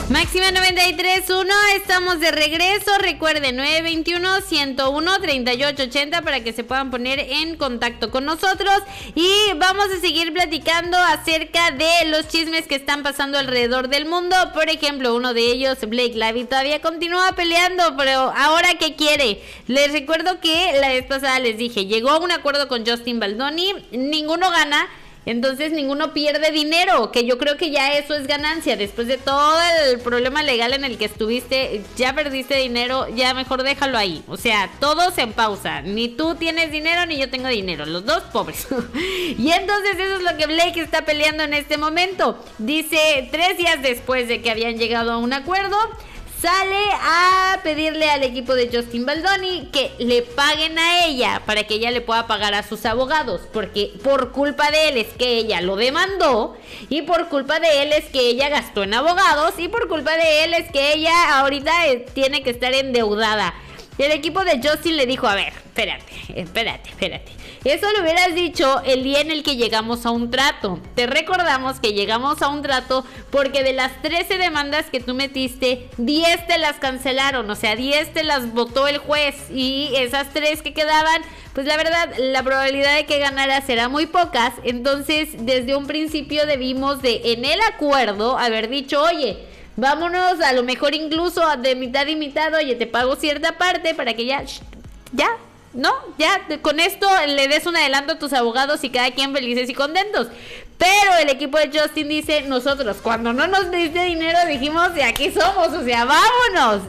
Máxima 93.1, estamos de regreso. Recuerden, 921-101-3880 para que se puedan poner en contacto con nosotros. Y vamos a seguir platicando acerca de los chismes que están pasando alrededor del mundo. Por ejemplo, uno de ellos, Blake Lively, todavía continúa peleando, pero ¿ahora qué quiere? Les recuerdo que la vez pasada les dije, llegó a un acuerdo con Justin Baldoni, ninguno gana. Entonces ninguno pierde dinero, que yo creo que ya eso es ganancia. Después de todo el problema legal en el que estuviste, ya perdiste dinero, ya mejor déjalo ahí. O sea, todos en pausa. Ni tú tienes dinero, ni yo tengo dinero. Los dos pobres. Y entonces eso es lo que Blake está peleando en este momento. Dice, 3 días después de que habían llegado a un acuerdo, sale a pedirle al equipo de Justin Baldoni que le paguen a ella para que ella le pueda pagar a sus abogados, porque por culpa de él es que ella lo demandó, y por culpa de él es que ella gastó en abogados, y por culpa de él es que ella ahorita tiene que estar endeudada. El equipo de Justin le dijo, a ver, espérate. Eso lo hubieras dicho el día en el que llegamos a un trato. Te recordamos que llegamos a un trato porque de las 13 demandas que tú metiste, 10 te las cancelaron. O sea, 10 te las votó el juez. Y esas 3 que quedaban, pues la verdad, la probabilidad de que ganaras era muy pocas. Entonces, desde un principio debimos de, en el acuerdo, haber dicho, oye, vámonos a lo mejor incluso de mitad y mitad. Oye, te pago cierta parte para que ya, ¿no? Ya con esto le des un adelanto a tus abogados y cada quien felices y contentos. Pero el equipo de Justin dice, nosotros cuando no nos diste dinero dijimos, de aquí somos, o sea, vámonos.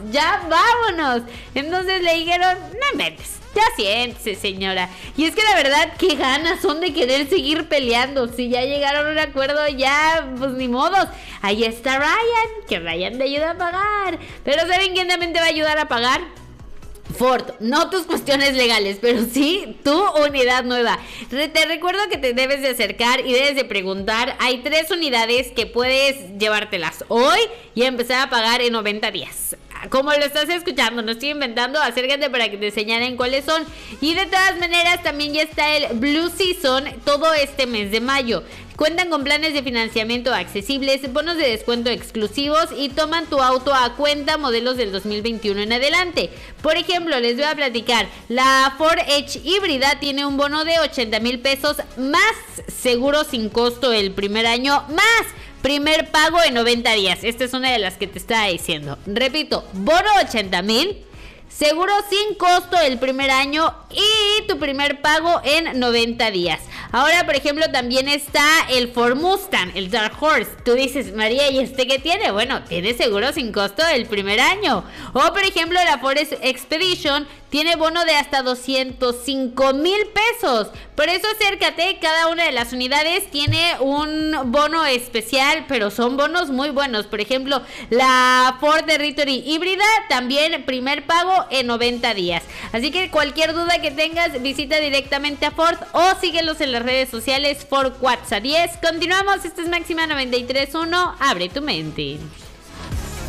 Entonces le dijeron, no inventes, ya siéntese, señora. Y es que la verdad, qué ganas son de querer seguir peleando. Si ya llegaron a un acuerdo, ya, pues ni modos. Ahí está Ryan, que Ryan te ayuda a pagar. Pero ¿saben quién también te va a ayudar a pagar? Ford, no tus cuestiones legales, pero sí tu unidad nueva. Te recuerdo que te debes de acercar y debes de preguntar. Hay 3 unidades que puedes llevártelas hoy y empezar a pagar en 90 días. Como lo estás escuchando, no estoy inventando, acércate para que te señalen cuáles son. Y de todas maneras también ya está el Blue Season todo este mes de mayo. Cuentan con planes de financiamiento accesibles, bonos de descuento exclusivos y toman tu auto a cuenta modelos del 2021 en adelante. Por ejemplo, les voy a platicar, la Ford Edge híbrida tiene un bono de 80,000 pesos más seguro sin costo el primer año, más primer pago en 90 días. Esta es una de las que te estaba diciendo. Repito, bono 80,000, seguro sin costo el primer año y tu primer pago en 90 días. Ahora, por ejemplo, también está el Ford Mustang, el Dark Horse. Tú dices, María, ¿y este qué tiene? Bueno, tiene seguro sin costo el primer año. O, por ejemplo, la Ford Expedition tiene bono de hasta 205,000 pesos. Por eso acércate, cada una de las unidades tiene un bono especial, pero son bonos muy buenos. Por ejemplo, la Ford Territory híbrida, también primer pago en 90 días. Así que cualquier duda que tengas, visita directamente a Ford o síguelos en las redes sociales Ford Quats a 10. Continuamos, esto es Máxima 93.1, abre tu mente.